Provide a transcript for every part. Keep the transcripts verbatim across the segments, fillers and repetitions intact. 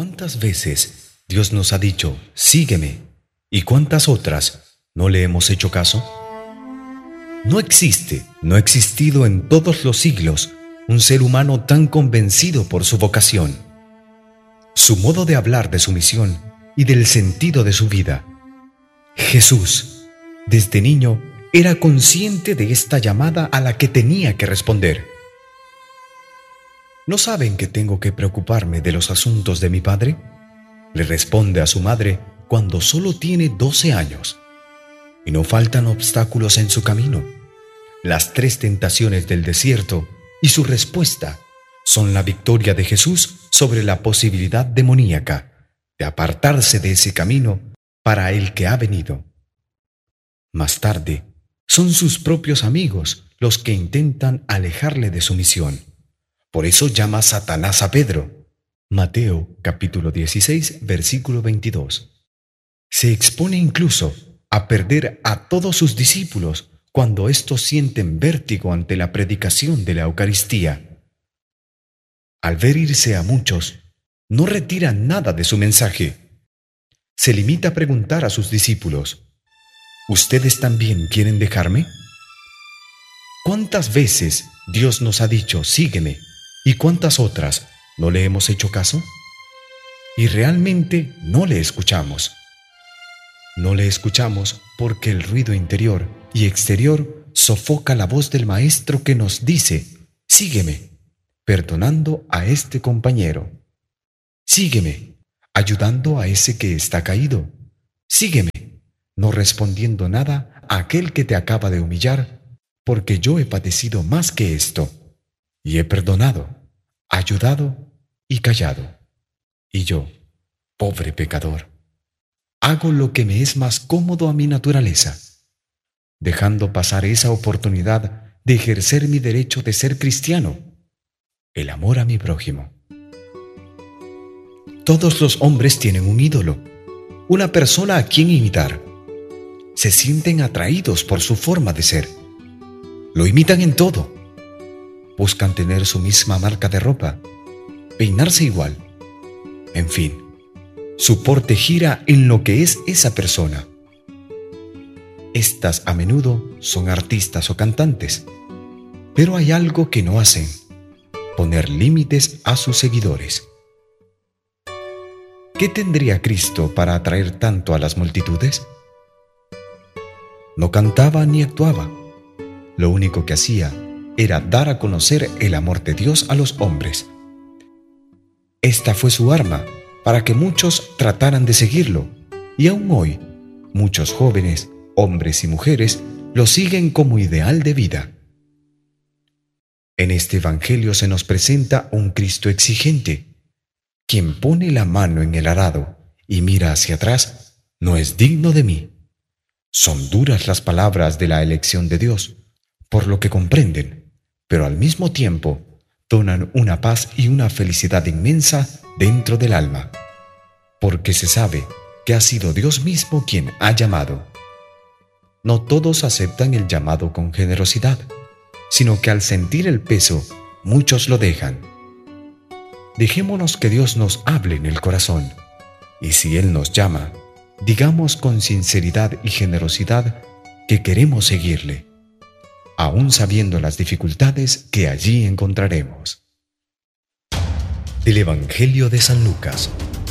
¿Cuántas veces Dios nos ha dicho, sígueme? ¿Y cuántas otras no le hemos hecho caso? No existe, no ha existido en todos los siglos un ser humano tan convencido por su vocación, su modo de hablar de su misión y del sentido de su vida. Jesús, desde niño, era consciente de esta llamada a la que tenía que responder. ¿No saben que tengo que preocuparme de los asuntos de mi padre?, le responde a su madre cuando solo tiene doce años. Y no faltan obstáculos en su camino. Las tres tentaciones del desierto y su respuesta son la victoria de Jesús sobre la posibilidad demoníaca de apartarse de ese camino para el que ha venido. Más tarde, son sus propios amigos los que intentan alejarle de su misión. Por eso llama Satanás a Pedro. Mateo capítulo dieciséis, versículo veintidós. Se expone incluso a perder a todos sus discípulos cuando éstos sienten vértigo ante la predicación de la Eucaristía. Al ver irse a muchos, no retira nada de su mensaje. Se limita a preguntar a sus discípulos, ¿ustedes también quieren dejarme? ¿Cuántas veces Dios nos ha dicho, sígueme? ¿Y cuántas otras no le hemos hecho caso? Y realmente no le escuchamos. No le escuchamos porque el ruido interior y exterior sofoca la voz del Maestro que nos dice, sígueme, perdonando a este compañero. Sígueme, ayudando a ese que está caído. Sígueme, no respondiendo nada a aquel que te acaba de humillar, porque yo he padecido más que esto, y he perdonado, ayudado y callado. Y yo, pobre pecador, hago lo que me es más cómodo a mi naturaleza, dejando pasar esa oportunidad de ejercer mi derecho de ser cristiano, el amor a mi prójimo. Todos los hombres tienen un ídolo, una persona a quien imitar. Se sienten atraídos por su forma de ser. Lo imitan en todo. Buscan tener su misma marca de ropa, peinarse igual. En fin, su porte gira en lo que es esa persona. Estas a menudo son artistas o cantantes, pero hay algo que no hacen: poner límites a sus seguidores. ¿Qué tendría Cristo para atraer tanto a las multitudes? No cantaba ni actuaba. Lo único que hacía era dar a conocer el amor de Dios a los hombres. Esta fue su arma para que muchos trataran de seguirlo, y aún hoy, muchos jóvenes, hombres y mujeres, lo siguen como ideal de vida. En este Evangelio se nos presenta un Cristo exigente. Quien pone la mano en el arado y mira hacia atrás no es digno de mí. Son duras las palabras de la elección de Dios, por lo que comprenden, pero al mismo tiempo donan una paz y una felicidad inmensa dentro del alma, porque se sabe que ha sido Dios mismo quien ha llamado. No todos aceptan el llamado con generosidad, sino que al sentir el peso, muchos lo dejan. Dejémonos que Dios nos hable en el corazón, y si Él nos llama, digamos con sinceridad y generosidad que queremos seguirle, aún sabiendo las dificultades que allí encontraremos. Del Evangelio de San Lucas.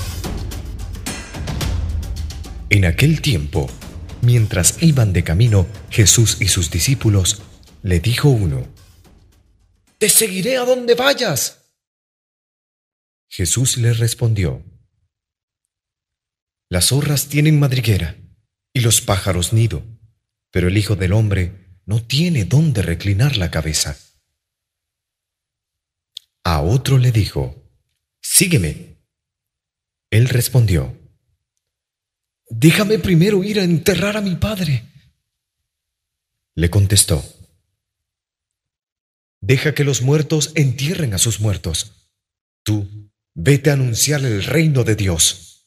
En aquel tiempo, mientras iban de camino Jesús y sus discípulos, le dijo uno: «Te seguiré a donde vayas». Jesús le respondió: «Las zorras tienen madriguera y los pájaros nido, pero el Hijo del Hombre no tiene dónde reclinar la cabeza». A otro le dijo: «Sígueme». Él respondió: «Déjame primero ir a enterrar a mi padre». Le contestó: «Deja que los muertos entierren a sus muertos. Tú, vete a anunciar el reino de Dios».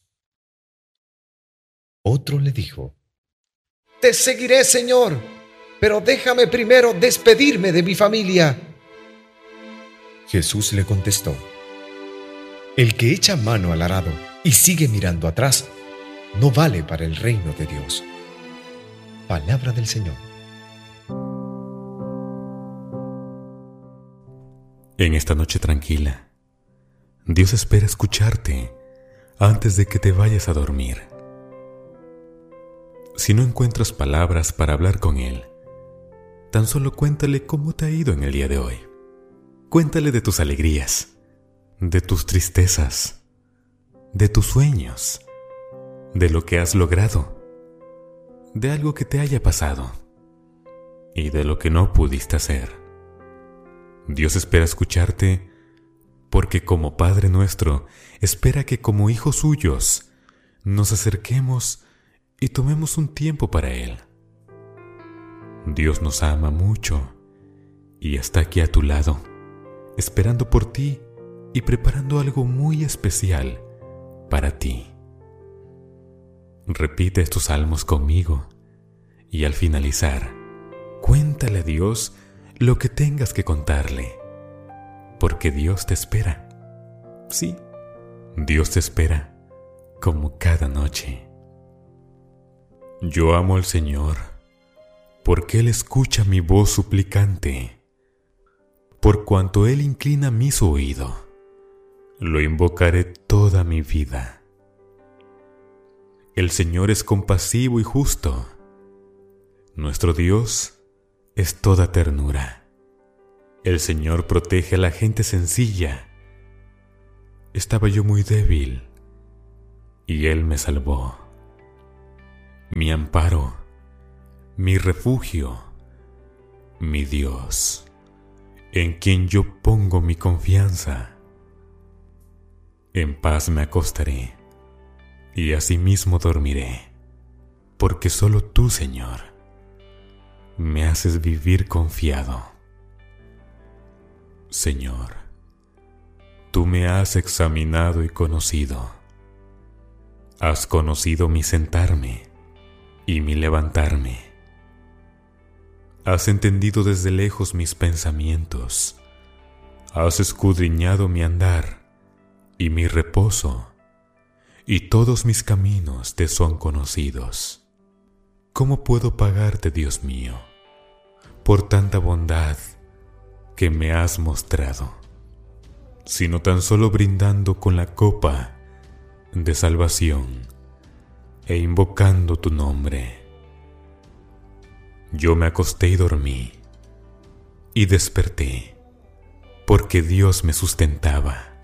Otro le dijo: «Te seguiré, Señor, pero déjame primero despedirme de mi familia». Jesús le contestó: El que echa mano al arado y sigue mirando atrás, no vale para el reino de Dios. Palabra del Señor. En esta noche tranquila, Dios espera escucharte antes de que te vayas a dormir. Si no encuentras palabras para hablar con Él, tan solo cuéntale cómo te ha ido en el día de hoy. Cuéntale de tus alegrías, de tus tristezas, de tus sueños, de lo que has logrado, de algo que te haya pasado y de lo que no pudiste hacer. Dios espera escucharte porque como Padre nuestro espera que como hijos suyos nos acerquemos y tomemos un tiempo para Él. Dios nos ama mucho y está aquí a tu lado, esperando por ti y preparando algo muy especial para ti. Repite estos salmos conmigo y al finalizar, cuéntale a Dios lo que tengas que contarle, porque Dios te espera. Sí, Dios te espera como cada noche. Yo amo al Señor, porque Él escucha mi voz suplicante. Por cuanto Él inclina mi su oído, lo invocaré toda mi vida. El Señor es compasivo y justo. Nuestro Dios es toda ternura. El Señor protege a la gente sencilla. Estaba yo muy débil y Él me salvó. Mi amparo, mi refugio, mi Dios, en quien yo pongo mi confianza. En paz me acostaré y asimismo dormiré, porque solo tú, Señor, me haces vivir confiado. Señor, tú me has examinado y conocido. Has conocido mi sentarme y mi levantarme. Has entendido desde lejos mis pensamientos. Has escudriñado mi andar y mi reposo, y todos mis caminos te son conocidos. ¿Cómo puedo pagarte, Dios mío, por tanta bondad que me has mostrado, sino tan solo brindando con la copa de salvación e invocando tu nombre? Yo me acosté y dormí, y desperté, porque Dios me sustentaba.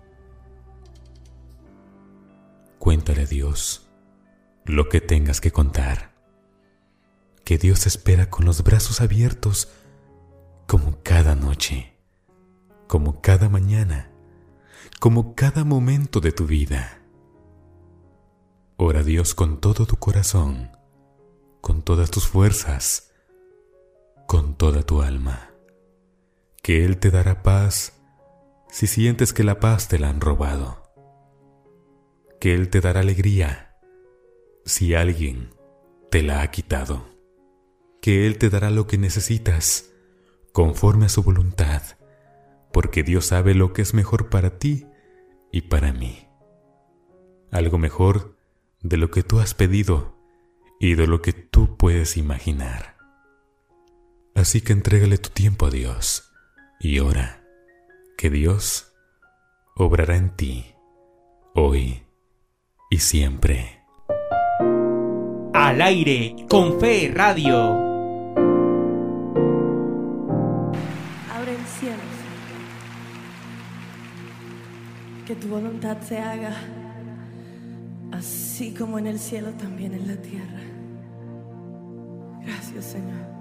Cuéntale a Dios lo que tengas que contar, que Dios te espera con los brazos abiertos como cada noche, como cada mañana, como cada momento de tu vida. Ora a Dios con todo tu corazón, con todas tus fuerzas, con toda tu alma, que Él te dará paz si sientes que la paz te la han robado, que Él te dará alegría si alguien te la ha quitado, que Él te dará lo que necesitas conforme a su voluntad, porque Dios sabe lo que es mejor para ti y para mí. Algo mejor de lo que tú has pedido y de lo que tú puedes imaginar. Así que entrégale tu tiempo a Dios y ora que Dios obrará en ti hoy y siempre. Al aire con Fe Radio. Abre el cielo, Señor. Que tu voluntad se haga así como en el cielo, también en la tierra. Gracias, Señor.